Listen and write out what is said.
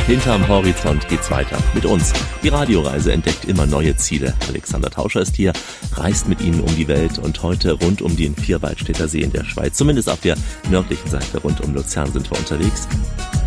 Hinterm Horizont geht's weiter mit uns. Die Radioreise entdeckt immer neue Ziele. Alexander Tauscher ist hier, reist mit Ihnen um die Welt und heute rund um den Vierwaldstätter See in der Schweiz. Zumindest auf der nördlichen Seite rund um Luzern sind wir unterwegs.